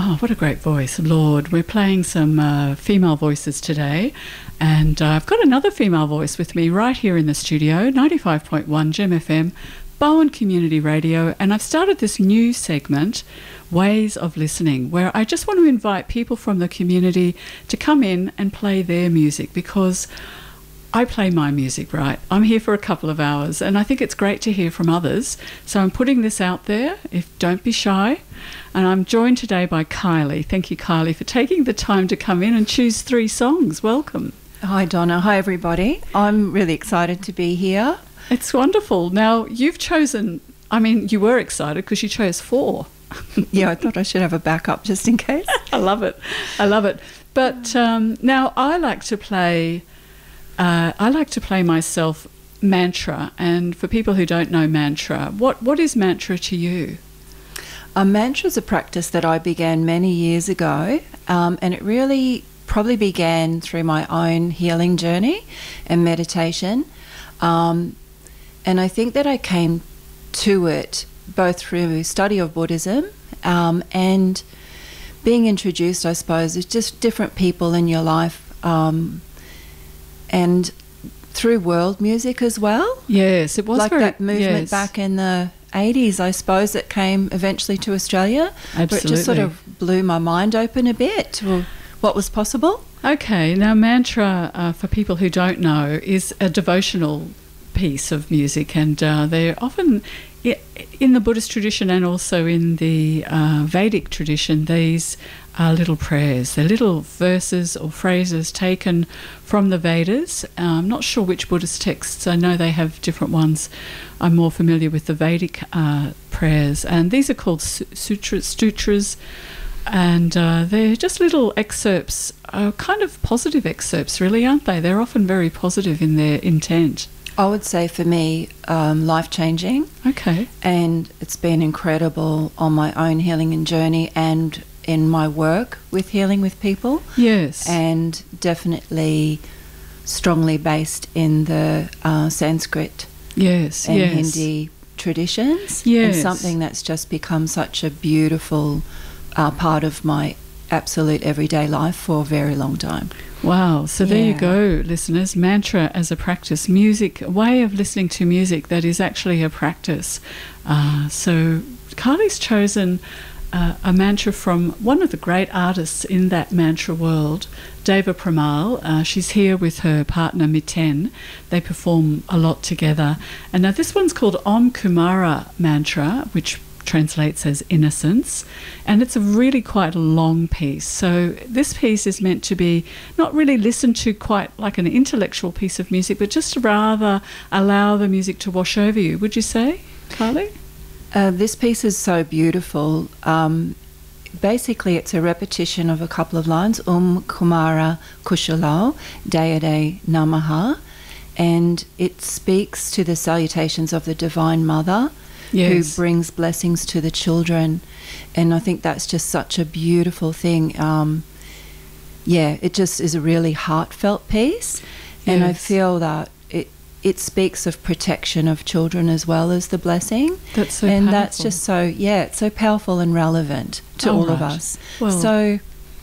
Oh, what a great voice, Lorde. We're playing some female voices today, and I've got another female voice with me right here in the studio, 95.1 Gem FM, Bowen Community Radio, and I've started this new segment, Ways of Listening, where I just want to invite people from the community to come in and play their music, because I play my music, right? I'm here for a couple of hours, and I think it's great to hear from others. So I'm putting this out there. Don't be shy. And I'm joined today by Kylie. Thank you, Kylie, for taking the time to come in and choose 3 songs. Welcome. Hi, Donna. Hi, everybody. I'm really excited to be here. It's wonderful. Now, you've chosen, you were excited because you chose 4. Yeah, I thought I should have a backup just in case. I love it. But now I like to play myself mantra, and for people who don't know mantra, what is mantra to you? A mantra is a practice that I began many years ago, and it really probably began through my own healing journey and meditation. And I think that I came to it both through study of Buddhism and being introduced, I suppose, as just different people in your life, and through world music as well. Yes, it was like that movement back in the 80s, I suppose, that came eventually to Australia. Absolutely. Where it just sort of blew my mind open a bit to what was possible. Okay, now mantra, for people who don't know, is a devotional piece of music, and they're often in the Buddhist tradition and also in the Vedic tradition. These are little prayers. They're little verses or phrases taken from the Vedas. I'm not sure which Buddhist texts. I know they have different ones. I'm more familiar with the Vedic prayers, and these are called sutras, and they're just little excerpts, kind of positive excerpts, really, aren't they? They're often very positive in their intent. I would say for me, life-changing. Okay. And it's been incredible on my own healing and journey and in my work with healing with people. Yes. And definitely strongly based in the Sanskrit and Hindi traditions. Yes. And something that's just become such a beautiful part of my absolute everyday life for a very long time. Wow. So there you go, listeners. Mantra as a practice. Music, a way of listening to music that is actually a practice. So Kylie's chosen a mantra from one of the great artists in that mantra world, Deva Premal. She's here with her partner Miten. They perform a lot together. And now this one's called Om Kumara Mantra, which translates as innocence, and it's a really quite a long piece. So this piece is meant to be not really listened to quite like an intellectual piece of music, but just to rather allow the music to wash over you. Would you say, Kylie? This piece is so beautiful. Basically, it's a repetition of a couple of lines, Kumara Kushalao, Dayade Namaha, and it speaks to the salutations of the Divine Mother, who brings blessings to the children. And I think that's just such a beautiful thing. It just is a really heartfelt piece. And I feel that it speaks of protection of children as well as the blessing. That's so and powerful. That's just so, it's so powerful and relevant to all of us. Well, so,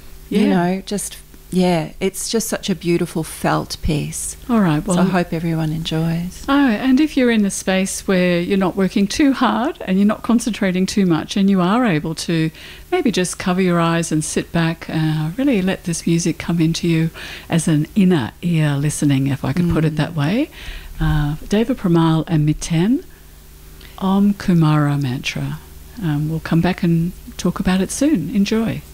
it's just such a beautiful felt piece. All right. Well, so I hope everyone enjoys. Oh, and if you're in a space where you're not working too hard and you're not concentrating too much, and you are able to maybe just cover your eyes and sit back, really let this music come into you as an inner ear listening, if I could put it that way. Deva Premal and Miten, Om Kumara Mantra. We'll come back and talk about it soon. Enjoy.